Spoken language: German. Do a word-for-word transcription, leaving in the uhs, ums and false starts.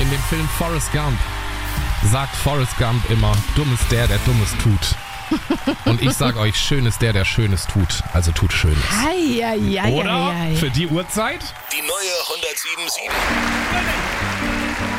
in dem Film Forrest Gump sagt Forrest Gump immer, dumm ist der, der Dummes tut. Und ich sag euch, schön ist der, der Schönes tut. Also tut Schönes. Ei, ei, ei, Oder? ei, ei. Für die Uhrzeit? Die neue hundertsieben Komma sieben.